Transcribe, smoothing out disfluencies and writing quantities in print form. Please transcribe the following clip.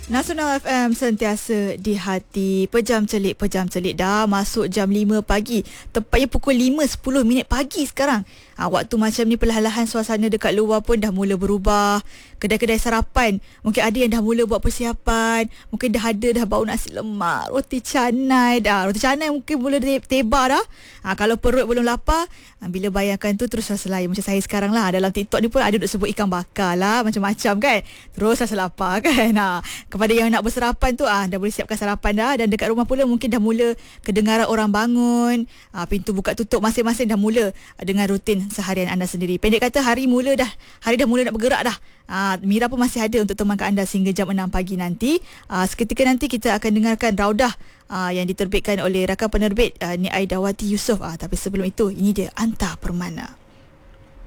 Nasional FM sentiasa di hati. Pejam celik dah masuk jam 5 pagi. Tepatnya pukul 5:10 pagi sekarang. Waktu macam ni perlahan-lahan suasana dekat luar pun dah mula berubah. Kedai-kedai sarapan mungkin ada yang dah mula buat persiapan. Mungkin dah bau nasi lemak, roti canai dah. Roti canai mungkin mula tebar dah. Kalau perut belum lapar, bila bayangkan tu terus rasa lain. Macam saya sekarang lah, dalam TikTok ni pun ada duk sebut ikan bakar lah, macam-macam kan. Terus rasa lapar kan. Kepada yang nak bersarapan tu dah boleh siapkan sarapan dah. Dan dekat rumah pula mungkin dah mula kedengaran orang bangun, pintu buka tutup masing-masing dah mula dengan rutin seharian anda sendiri. Pendek kata hari dah mula nak bergerak dah. Mira pun masih ada untuk temankan anda sehingga jam 6 pagi nanti. Seketika nanti kita akan dengarkan Raudah yang diterbitkan oleh rakan penerbit Ni Aidawati Yusof. Tapi sebelum itu, ini dia Anta Permana.